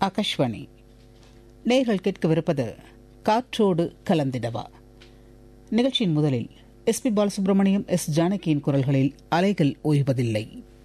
ஆகாஷ்வாணி. நேயர்கள் கேட்கவிருப்பது காற்றோடு கலந்திடவா. நிகழ்ச்சியின் முதலில் எஸ் பி பாலசுப்ரமணியம், எஸ் ஜானகியின் குரல்களில் அலைகள் ஓய்வதில்லை.